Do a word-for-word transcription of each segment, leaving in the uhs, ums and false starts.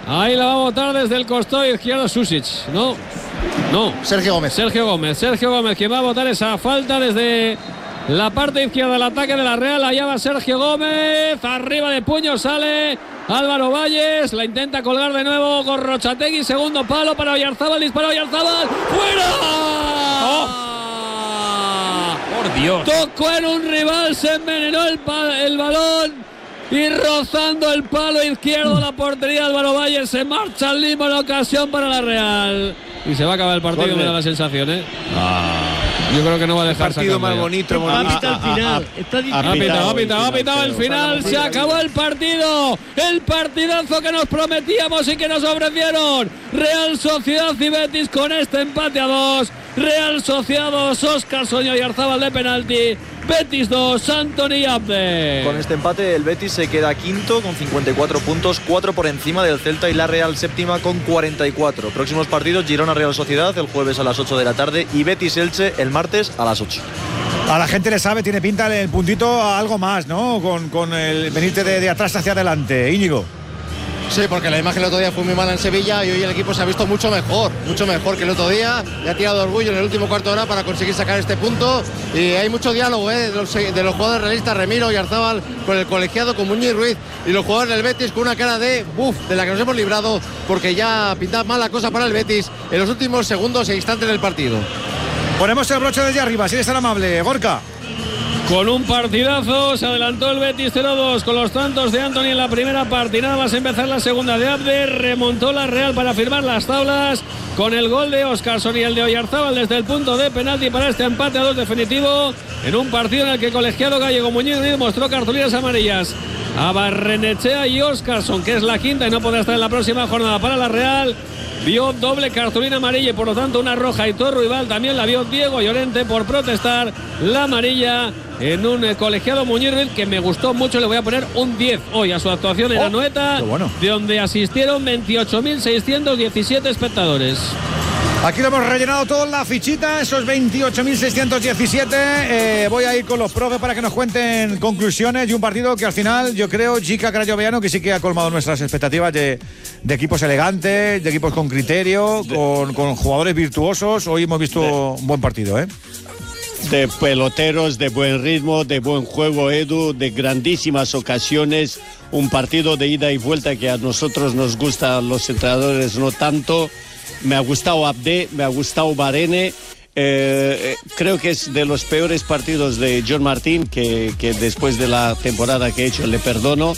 Ahí la va a botar desde el costado izquierdo Susic. No, no. Sergio Gómez. Sergio Gómez. Sergio Gómez, quien va a botar esa falta desde la parte izquierda del ataque de la Real. Allá va Sergio Gómez. Arriba de puño sale Álvaro Valles. La intenta colgar de nuevo Gorrochategui. Segundo palo para Oyarzábal. Dispara Oyarzábal. ¡Fuera! ¡Oh! ¡Por Dios! Tocó en un rival. Se envenenó el, el balón. Y rozando el palo izquierdo de la portería, Álvaro Valles se marcha al limbo, la ocasión para la Real. Y se va a acabar el partido, me da la sensación, ¿eh? Ah, yo creo que no va a dejar el partido más bonito. Va a pitar el final. Está difícil. Ha pitado, ha pitado, ha pitado el final. Se acabó el partido. El partidazo que nos prometíamos y que nos ofrecieron. Real Sociedad y Betis con este empate a dos. Real Sociedad dos, Óscar Soño y Oyarzábal de penalti. Betis dos, Antoni Abde. Con este empate el Betis se queda quinto con cincuenta y cuatro puntos, cuatro por encima del Celta y la Real séptima con cuarenta y cuatro. Próximos partidos: Girona Real Sociedad el jueves a las ocho de la tarde y Betis Elche el martes a las ocho. A la gente le sabe, tiene pinta el puntito a algo más, ¿no? Con, con el venirte de, de atrás hacia adelante. Íñigo. Sí, porque la imagen el otro día fue muy mala en Sevilla y hoy el equipo se ha visto mucho mejor, mucho mejor que el otro día. Le ha tirado orgullo en el último cuarto de hora para conseguir sacar este punto. Y hay mucho diálogo ¿eh? de, los, de los jugadores realistas, Remiro, Oyarzábal, con el colegiado, con Muñiz Ruiz, y los jugadores del Betis con una cara de buf, de la que nos hemos librado, porque ya pinta mal la cosa para el Betis en los últimos segundos e instantes del partido. Ponemos el broche desde arriba, si eres tan amable, Gorka. Con un partidazo se adelantó el Betis cero dos con los tantos de Antoni en la primera parte y nada más empezar la segunda de Abde. Remontó la Real para firmar las tablas con el gol de Óscarson y el de Oyarzábal desde el punto de penalti para este empate a dos definitivo en un partido en el que el colegiado gallego Muñiz Ruiz mostró cartulinas amarillas a Barrenechea y Óscarson, que es la quinta y no podrá estar en la próxima jornada para la Real. Vio doble cartulina amarilla y por lo tanto una roja, y todo rival también la vio Diego Llorente por protestar la amarilla en un eh, colegiado Muñiz Ruiz que me gustó mucho. Le voy a poner un diez hoy a su actuación en oh, Anoeta, bueno. de donde asistieron veintiocho mil seiscientos diecisiete espectadores. Aquí lo hemos rellenado todo en la fichita, esos veintiocho mil seiscientos diecisiete. Eh, voy a ir con los profes para que nos cuenten conclusiones de un partido que al final yo creo, Jica Crayoveano, que sí que ha colmado nuestras expectativas de, de equipos elegantes, de equipos con criterio, con, con jugadores virtuosos. Hoy hemos visto un buen partido, ¿eh? De peloteros, de buen ritmo, de buen juego, Edu, de grandísimas ocasiones. Un partido de ida y vuelta que a nosotros nos gusta, a los entrenadores no tanto. Me ha gustado Abde, me ha gustado Barene. Eh, creo que es de los peores partidos de John Martín, que, que después de la temporada que he hecho le perdono.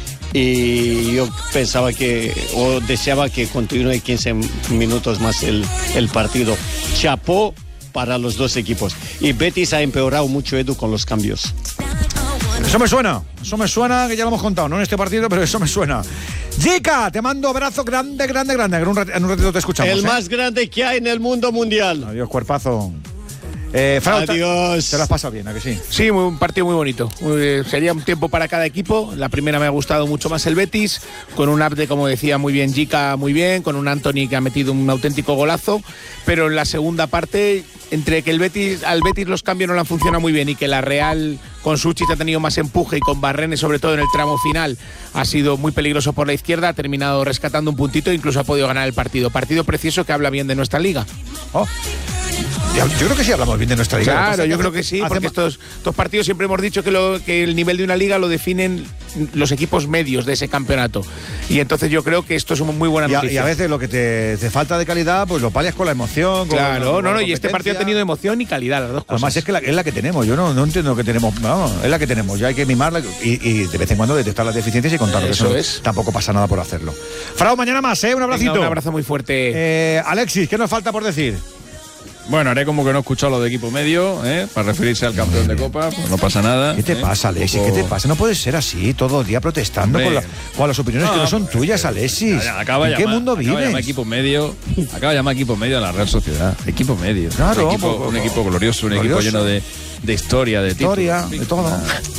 Y yo pensaba que, o deseaba que continúe quince minutos más el, el partido. Chapó para los dos equipos. Y Betis ha empeorado mucho, Edu, con los cambios. Eso me suena, eso me suena, que ya lo hemos contado, no en este partido, pero eso me suena. Jica, te mando abrazo grande, grande, grande. En un, rat- en un ratito te escuchamos. El ¿eh? más grande que hay en el mundo mundial. Adiós, cuerpazo. Eh, Frau, Adiós. Te lo has pasado bien, ¿a que sí? Sí, un partido muy bonito. Muy, sería un tiempo para cada equipo. La primera me ha gustado mucho más el Betis, con un Abde, como decía muy bien Jica, muy bien, con un Antoni que ha metido un auténtico golazo, pero en la segunda parte, entre que el Betis, al Betis los cambios no le han funcionado muy bien y que la Real con Suchis ha tenido más empuje y con Barrene, sobre todo en el tramo final, ha sido muy peligroso por la izquierda, ha terminado rescatando un puntito e incluso ha podido ganar el partido. Partido precioso que habla bien de nuestra liga. Oh. Yo creo que sí hablamos bien de nuestra liga. Claro, yo creo que sí, porque estos, estos partidos siempre hemos dicho que, lo, que el nivel de una liga lo definen los equipos medios de ese campeonato. Y entonces yo creo que esto es una muy buena noticia. Y a, y a veces lo que te, te falta de calidad, pues lo palias con la emoción. Con claro, con no, la no, y este partido ha tenido emoción y calidad, las dos cosas. Además es que la, es la que tenemos, yo no, no entiendo que tenemos, vamos, es la que tenemos, ya hay que mimarla y, y de vez en cuando detectar las deficiencias y contarlo. Eso eso es. Tampoco pasa nada por hacerlo. Frau, mañana más, ¿eh? Un abracito. Venga, un abrazo muy fuerte. Eh, Alexis, ¿qué nos falta por decir? Bueno, haré como que no he escuchado lo de equipo medio, ¿eh? Para referirse al campeón de Copa, pues no pasa nada. ¿Qué te ¿eh? pasa, Alexis? Poco... ¿Qué te pasa? No puedes ser así todo el día protestando con, la, con las opiniones no, que no son tuyas, Alexis. Ya, ya, acaba ¿En llamar, qué mundo acaba vives? Llama equipo medio, acaba de llamar equipo medio a la Real Sociedad. Equipo medio. Claro. Un equipo, pues, un equipo glorioso, un glorioso. equipo lleno de, de historia, de historia, títulos. de todo.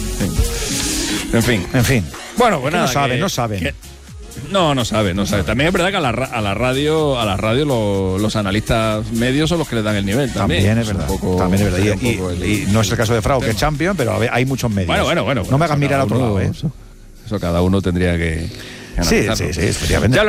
En fin. En fin. Bueno, pues nada. No saben, que, no saben. Que, No, no sabe, no sabe. También es verdad que a la, a la radio, a la radio lo, los analistas medios son los que le dan el nivel. También, también es verdad. Poco, también es verdad. Y, y, el, y no es el caso de Frau, que es champion, pero hay muchos medios. Bueno, bueno, bueno. No me hagas mirar a otro uno, lado, ¿eh? Eso, eso cada uno tendría que. Sí, sí, sí, efectivamente.